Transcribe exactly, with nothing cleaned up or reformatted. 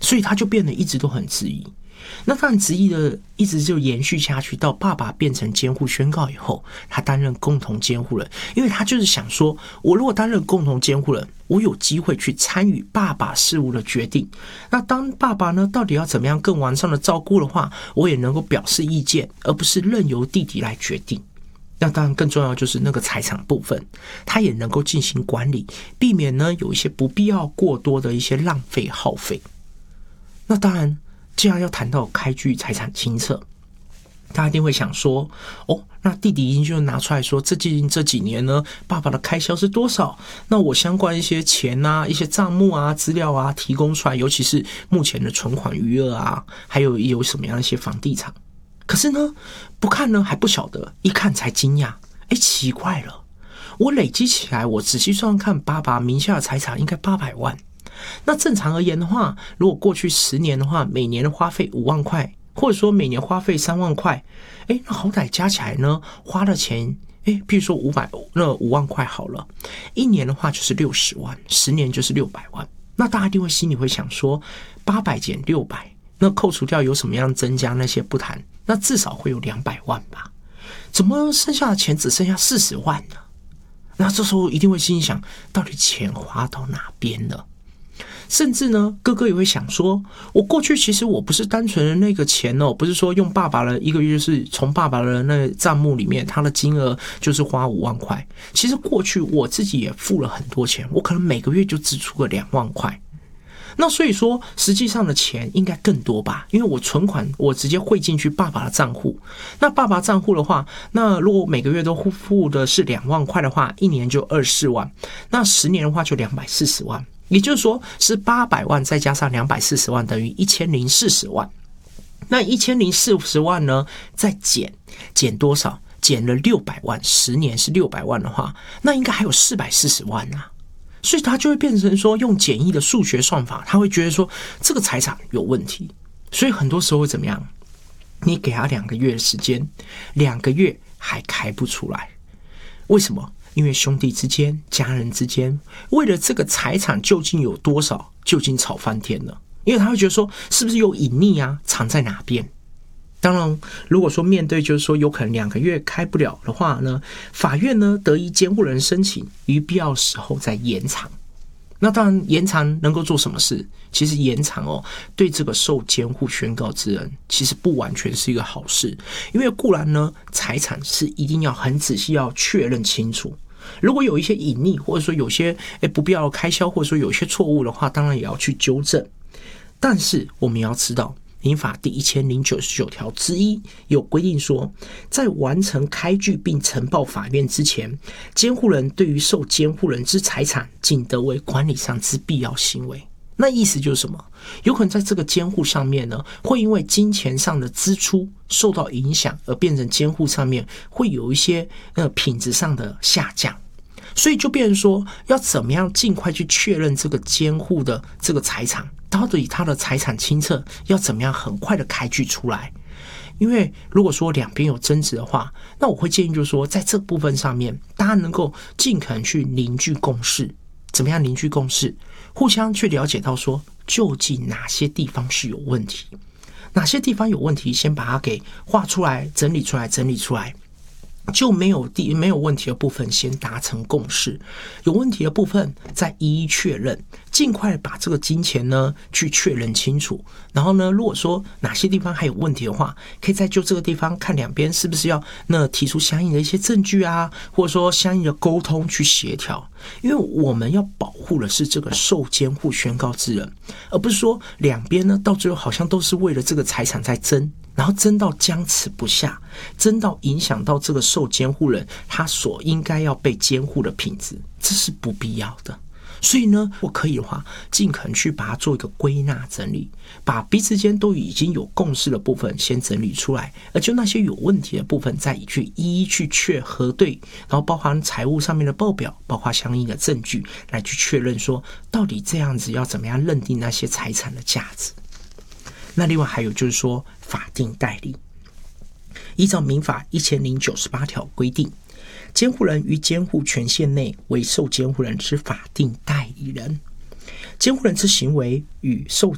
所以他就变得一直都很质疑。那当然质疑的一直就延续下去，到爸爸变成监护宣告以后，他担任共同监护人，因为他就是想说，我如果担任共同监护人，我有机会去参与爸爸事务的决定。那当爸爸呢，到底要怎么样更完善的照顾的话，我也能够表示意见，而不是任由弟弟来决定。那当然更重要就是那个财产部分，他也能够进行管理，避免呢有一些不必要过多的一些浪费耗费。那当然既然要谈到开具财产清册，大家一定会想说，哦，那弟弟已经就拿出来说，这近这几年呢，爸爸的开销是多少？那我相关一些钱啊、一些账目啊、资料啊提供出来，尤其是目前的存款余额啊，还有有什么样的一些房地产。可是呢，不看呢还不晓得，一看才惊讶，哎，奇怪了，我累积起来，我仔细算看，爸爸名下的财产应该八百万。那正常而言的话，如果过去十年的话，每年的花费五万块，或者说每年花费三万块，哎，那好歹加起来呢，花的钱，哎，譬如说五百，那五万块好了，一年的话就是六十万，十年就是六百万。那大家一定会心里会想说，八百减六百，那扣除掉有什么样增加那些不谈，那至少会有两百万吧？怎么剩下的钱只剩下四十万呢？那这时候一定会心里想，到底钱花到哪边了？甚至呢，哥哥也会想说，我过去其实我不是单纯的那个钱哦，不是说用爸爸的一个月就是从爸爸的那个账目里面，他的金额就是花五万块。其实过去我自己也付了很多钱，我可能每个月就支出个两万块。那所以说，实际上的钱应该更多吧？因为我存款我直接汇进去爸爸的账户。那爸爸账户的话，那如果每个月都付的是两万块的话，一年就二十四万，那十年的话就两百四十万。也就是说是八百万再加上两百四十万等于一千零四十万。那一千零四十万呢，再减减多少？减了六百万，十年是六百万的话，那应该还有四百四十万啊。所以他就会变成说，用简易的数学算法，他会觉得说这个财产有问题。所以很多时候会怎么样？你给他两个月的时间，两个月还开不出来。为什么？因为兄弟之间、家人之间，为了这个财产究竟有多少，究竟吵翻天了。因为他会觉得说，是不是有隐匿啊？藏在哪边？当然，如果说面对就是说有可能两个月开不了的话呢，法院呢得依监护人申请，于必要时候再延长。那当然，延长能够做什么事？其实延长哦，对这个受监护宣告之人，其实不完全是一个好事。因为固然呢，财产是一定要很仔细要确认清楚。如果有一些隐匿，或者说有些诶不必要的开销，或者说有些错误的话，当然也要去纠正。但是我们要知道，民法第一千零九十九条之一有规定说，在完成开具并呈报法院之前，监护人对于受监护人之财产，仅得为管理上之必要行为。那意思就是什么？有可能在这个监护上面呢，会因为金钱上的支出受到影响，而变成监护上面会有一些呃品质上的下降。所以就变成说，要怎么样尽快去确认这个监护的这个财产，到底他的财产清册要怎么样很快的开具出来。因为如果说两边有争执的话，那我会建议就是说，在这部分上面，大家能够尽可能去凝聚共识。怎么样凝聚共识？互相去了解到说，究竟哪些地方是有问题，哪些地方有问题，先把它给画出来、整理出来、整理出来。就没有地没有问题的部分先达成共识，有问题的部分再一一确认，尽快把这个金钱呢去确认清楚。然后呢，如果说哪些地方还有问题的话，可以再就这个地方看两边是不是要那提出相应的一些证据啊，或者说相应的沟通去协调。因为我们要保护的是这个受监护宣告之人，而不是说两边呢到最后好像都是为了这个财产在争。然后争到僵持不下，争到影响到这个受监护人他所应该要被监护的品质，这是不必要的。所以呢，我可以的话，尽可能去把它做一个归纳整理，把彼此间都已经有共识的部分先整理出来，而就那些有问题的部分，再去一一去确核对，然后包含财务上面的报表，包括相应的证据，来去确认说，到底这样子要怎么样认定那些财产的价值。那另外还有就是说，法定代理，依照民法一千零九十八条规定，监护人于监护权限内为受监护人之法定代理人，监护人之行为与受